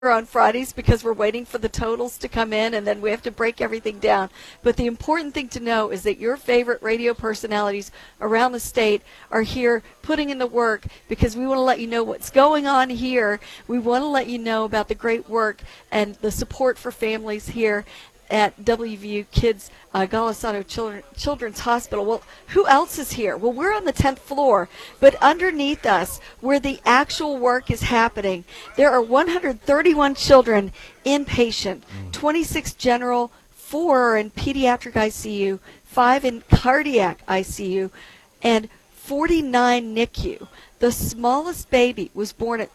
on Fridays because we're waiting for the totals to come in, and then we have to break everything down. But the important thing to know is that your favorite radio personalities around the state are here putting in the work, because we want to let you know what's going on here. We want to let you know about the great work and the support for families here at WVU Kids Golisano Children's Hospital. Well, who else is here? Well, we're on the 10th floor, but underneath us, where the actual work is happening, there are 131 children inpatient, 26 general, 4 are in pediatric ICU, 5 in cardiac ICU, and 49 NICU. The smallest baby was born at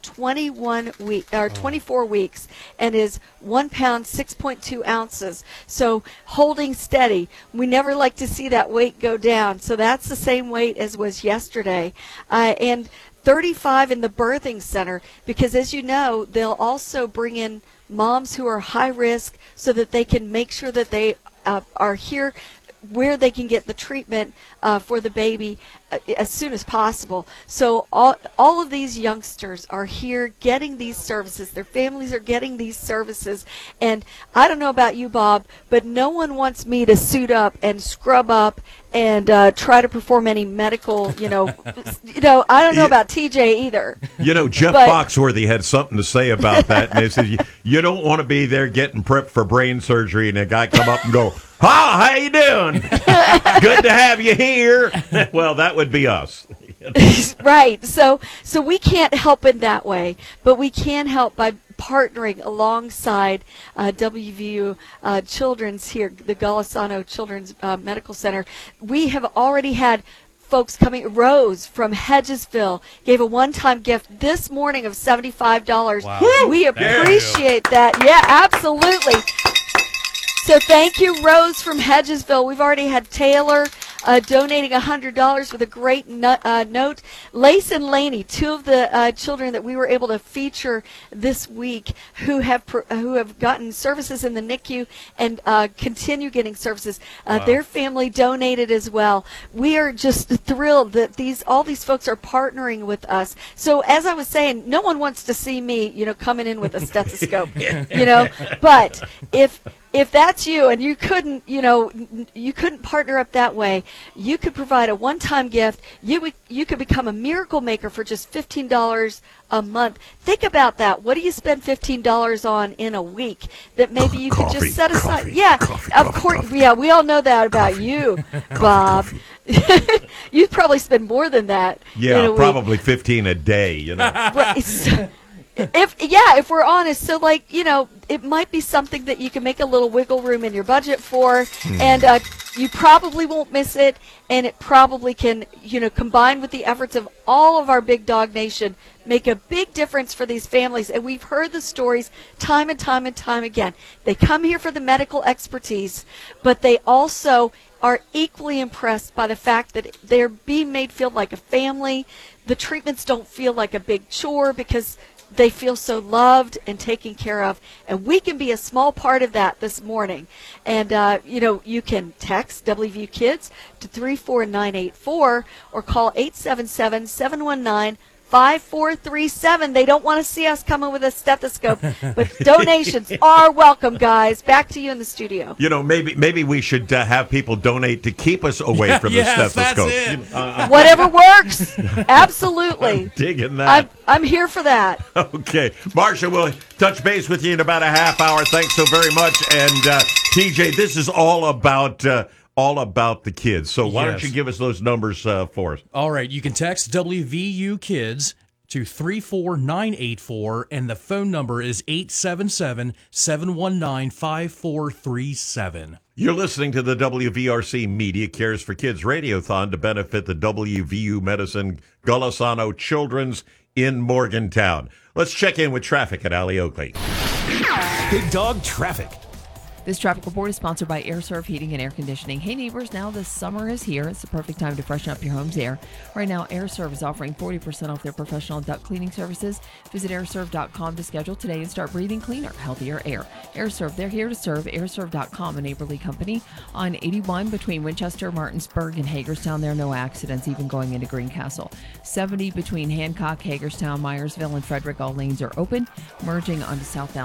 24 weeks and is 1 pound, 6.2 ounces. So holding steady. We never like to see that weight go down. So that's the same weight as was yesterday. And 35 in the birthing center, because as you know, they'll also bring in moms who are high risk so that they can make sure that they are here where they can get the treatment for the baby as soon as possible. So all of these youngsters are here getting these services. Their families are getting these services. And I don't know about you, Bob, but no one wants me to suit up and scrub up and try to perform any medical, I don't know about TJ either. Jeff Foxworthy had something to say about that. And he said, you don't want to be there getting prepped for brain surgery and a guy come up and go, how you doing? Good to have you here. Well, that would be us. Right. So we can't help in that way, but we can help by partnering alongside WVU Children's here, the Golisano Children's Medical Center. We have already had folks coming. Rose from Hedgesville gave a one-time gift this morning of $75. Wow. We appreciate that. Yeah, absolutely. So thank you, Rose from Hedgesville. We've already had Taylor donating $100 with a great note. Lace and Laney, 2 of the children that we were able to feature this week, who have gotten services in the NICU and continue getting services. Their family donated as well. We are just thrilled that all these folks are partnering with us. So as I was saying, no one wants to see me, coming in with a stethoscope, But if that's you and you couldn't partner up that way, you could provide a one-time gift. You could become a miracle maker for just $15 a month. Think about that. What do you spend $15 on in a week that maybe you could just set aside? Yeah, of course. Yeah, we all know that about you, Bob. You'd probably spend more than that. Yeah, probably 15 a day. Right. If we're honest, so it might be something that you can make a little wiggle room in your budget for, and you probably won't miss it, and it probably can, combined with the efforts of all of our Big Dog Nation, make a big difference for these families. And we've heard the stories time and time and time again. They come here for the medical expertise, but they also are equally impressed by the fact that they're being made feel like a family. The treatments don't feel like a big chore because they feel so loved and taken care of, and we can be a small part of that this morning. And you can text WVU Kids to 34984 or call 877-719-5437. They don't want to see us coming with a stethoscope, but donations are welcome, guys. Back to you in the studio. Maybe we should have people donate to keep us away from the stethoscope. That's it. Whatever works. Absolutely. I'm digging that. I'm here for that. Okay. Marcia, we'll touch base with you in about a half hour. Thanks so very much. And TJ, this is all about the kids. So why don't you give us those numbers for us? All right. You can text WVU Kids to 34984, and the phone number is 877-719-5437. You're listening to the WVRC Media Cares for Kids Radiothon to benefit the WVU Medicine Golisano Children's in Morgantown. Let's check in with traffic at Allie Oakley. Big Dog Traffic. This traffic report is sponsored by AirServe Heating and Air Conditioning. Hey neighbors, now the summer is here. It's the perfect time to freshen up your home's air. Right now, AirServe is offering 40% off their professional duct cleaning services. Visit airserve.com to schedule today and start breathing cleaner, healthier air. AirServe, they're here to serve. Airserve.com, a neighborly company on 81 between Winchester, Martinsburg, and Hagerstown. There are no accidents even going into Greencastle. 70 between Hancock, Hagerstown, Myersville, and Frederick. All lanes are open. Merging onto southbound